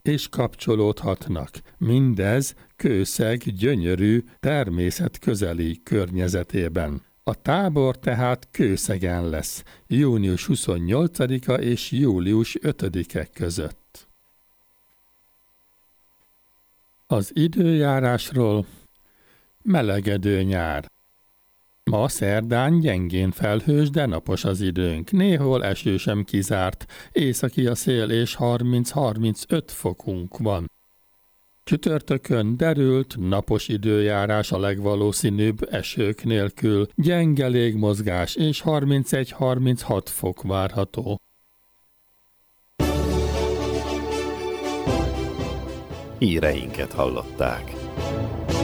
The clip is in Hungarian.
és kapcsolódhatnak. Mindez Kőszeg gyönyörű, természetközeli környezetében. A tábor tehát Kőszegen lesz, június 28-a és július 5-e között. Az időjárásról: melegedő nyár. Ma szerdán gyengén felhős, de napos az időnk. Néhol eső sem kizárt, északi a szél és 30-35 fokunk van. Csütörtökön derült, napos időjárás a legvalószínűbb, esők nélkül, gyenge légmozgás és 31-36 fok várható. Híreinket hallották.